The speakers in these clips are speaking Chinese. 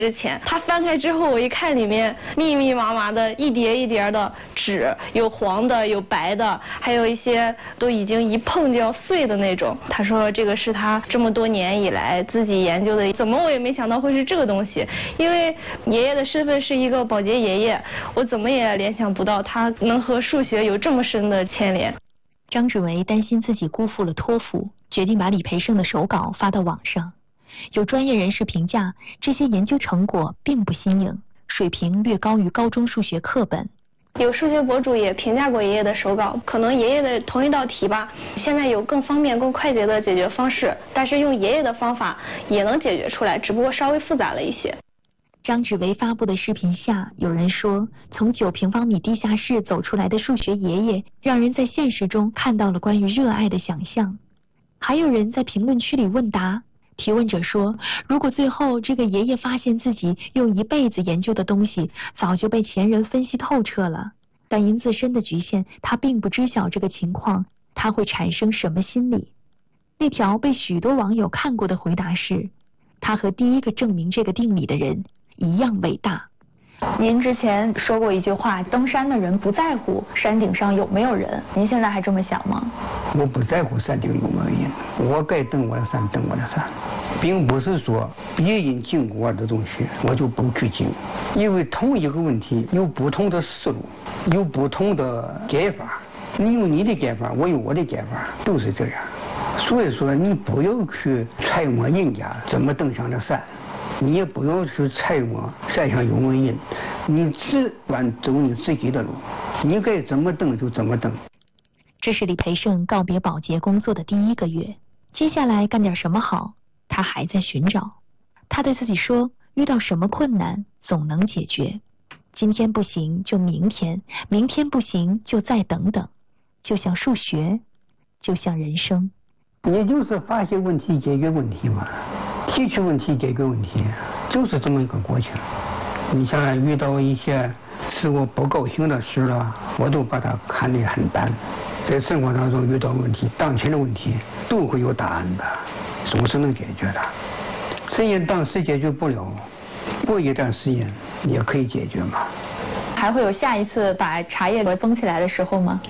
之前，他翻开之后，我一看里面密密麻麻的一叠一叠的纸，有黄的，有白的，还有一些都已经一碰就要碎的那种。他说这个是他这么多年以来自己研究的，怎么我也没想到会是这个东西。因为爷爷的身份是一个保洁爷爷，我怎么也联想不到他能和数学有这么深的牵连。 张志维担心自己辜负了托付，决定把李培盛的手稿发到网上。有专业人士评价，这些研究成果并不新颖，水平略高于高中数学课本。 有数学博主也评价过爷爷的手稿，可能爷爷的同一道题吧，现在有更方便、更快捷的解决方式，但是用爷爷的方法也能解决出来，只不过稍微复杂了一些。 张志维发布的视频下，有人说，从9平方米地下室走出来的数学爷爷，让人在现实中看到了关于热爱的想象。还有人在评论区里问答。提问者说，如果最后这个爷爷发现自己用一辈子研究的东西早就被前人分析透彻了，但因自身的局限，他并不知晓这个情况，他会产生什么心理？那条被许多网友看过的回答是，他和第一个证明这个定理的人一样伟大。 您之前说过一句话，登山的人不在乎山顶上有没有人，您现在还这么想吗？ 我不在乎山顶有没有人，我该登我的山登我的山，并不是说别人经过的东西我就不去经，因为同一个问题有不同的思路，有不同的解法，你有你的解法，我有我的解法，都是这样。所以说你不要去揣摩人家怎么登上的山，你也不要去揣摩山上有没有人，你只管走你自己的路，你该怎么登就怎么登。 这是李培盛告别保洁工作的第1个月，接下来干点什么好，他还在寻找。他对自己说，遇到什么困难总能解决，今天不行就明天，明天不行就再等等，就像数学，就像人生。 也就是发现问题解决问题嘛，提出问题解决问题，就是这么一个过程。你像遇到一些使我不高兴的事了，我都把它看得很淡。在生活当中遇到问题，当前的问题都会有答案的，总是能解决的。实验当时解决不了，过一段时间也可以解决嘛。 还会有下一次把茶叶盒封起来的时候吗？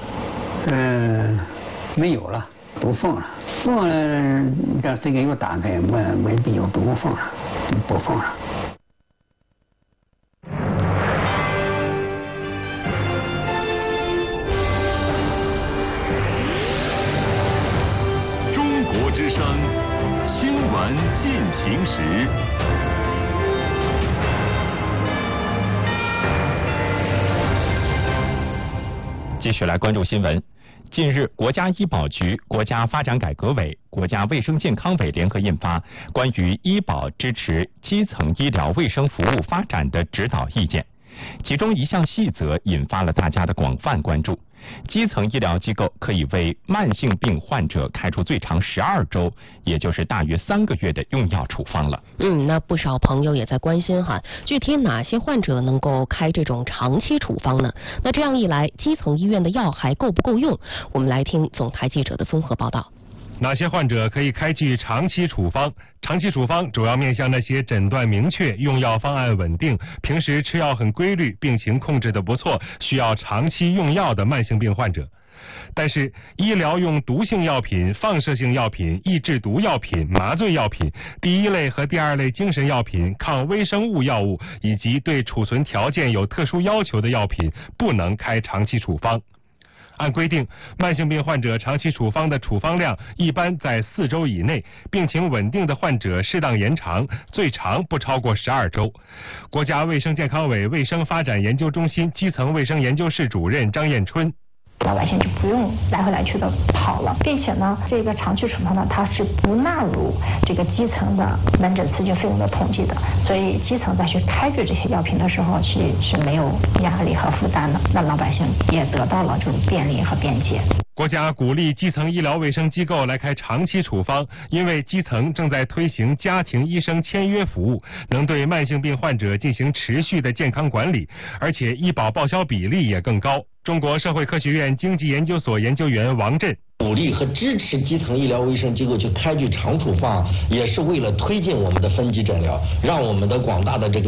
没有了，不封了。封了一段时间又打开，没必要不封了，不封了。 中国之声新闻进行时。继续来关注新闻。近日，国家医保局、国家发展改革委、国家卫生健康委联合印发《关于医保支持基层医疗卫生服务发展的指导意见》，其中一项细则引发了大家的广泛关注。基层医疗机构可以为慢性病患者开出最长12周，也就是大约3个月的用药处方了。 那不少朋友也在关心具体哪些患者能够开这种长期处方呢？那这样一来，基层医院的药还够不够用？我们来听总台记者的综合报道。 哪些患者可以开具长期处方？长期处方主要面向那些诊断明确、用药方案稳定、平时吃药很规律、病情控制得不错、需要长期用药的慢性病患者。但是，医疗用毒性药品、放射性药品、抑制毒药品、麻醉药品、第1类和第2类精神药品、抗微生物药物以及对储存条件有特殊要求的药品，不能开长期处方。按规定，慢性病患者长期处方的处方量一般在4周以内，病情稳定的患者适当延长，最长不超过12周。国家卫生健康委卫生发展研究中心基层卫生研究室主任张艳春。 老百姓就不用来回来去的跑了，并且呢，这个长期处方呢，它是不纳入这个基层的门诊咨询费用的统计的，所以基层再去开具这些药品的时候是没有压力和负担的，那老百姓也得到了这种便利和便捷。 国家鼓励基层医疗卫生机构来开长期处方，因为基层正在推行家庭医生签约服务，能对慢性病患者进行持续的健康管理，而且医保报销比例也更高。中国社会科学院经济研究所研究员王震。 鼓励和支持基层医疗卫生机构去开具长处方，也是为了推进我们的分级诊疗，让我们的广大的这个